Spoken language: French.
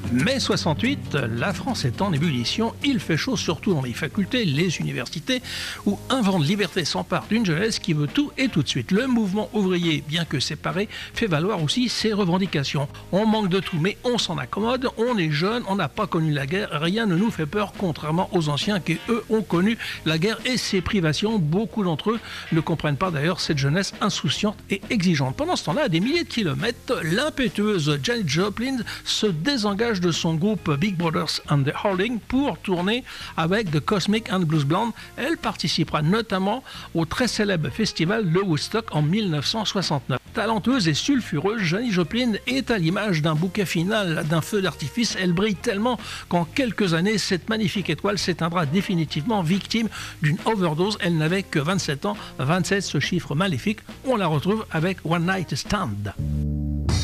Mai 68, la France est en ébullition, il fait chaud surtout dans les facultés, les universités, où un vent de liberté s'empare d'une jeunesse qui veut tout et tout de suite. Le mouvement ouvrier, bien que séparé, fait valoir aussi ses revendications. On manque de tout, mais on s'en accommode, on est jeune, on n'a pas connu la guerre, rien ne nous fait peur, contrairement aux anciens qui, eux, ont connu la guerre et ses privations. Beaucoup d'entre eux ne comprennent pas d'ailleurs cette jeunesse insouciante et exigeante. Pendant ce temps-là, à des milliers de kilomètres, l'impétueuse Janis Joplin se désengage de son groupe Big Brothers and the Holding pour tourner avec The Cosmic and Blues Band. Elle participera notamment au très célèbre festival de Woodstock en 1969. Talentueuse et sulfureuse, Janis Joplin est à l'image d'un bouquet final, d'un feu d'artifice. Elle brille tellement qu'en quelques années, cette magnifique étoile s'éteindra définitivement, victime d'une overdose. Elle n'avait que 27 ans, 27, ce chiffre maléfique. On la retrouve avec One Night Stand.